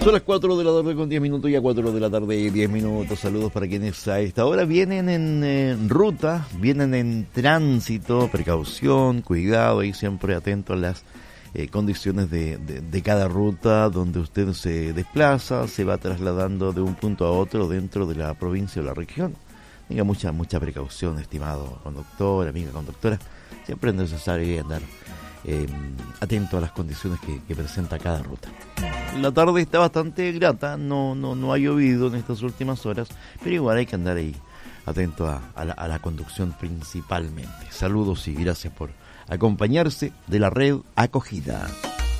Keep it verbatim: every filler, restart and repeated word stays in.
Son las cuatro de la tarde con diez minutos, ya cuatro de la tarde y diez minutos. Saludos para quienes a esta hora vienen en eh, ruta, vienen en tránsito, precaución, cuidado y siempre atento a las eh, condiciones de, de, de cada ruta donde usted se desplaza, se va trasladando de un punto a otro dentro de la provincia o la región. Tenga mucha, mucha precaución, estimado conductor, amiga conductora. Siempre es necesario andar Eh, atento a las condiciones que, que presenta cada ruta. La tarde está bastante grata, no, no, no ha llovido en estas últimas horas, pero igual hay que andar ahí atento a, a, la, a la conducción principalmente. Saludos y gracias por acompañarse de la red Acogida.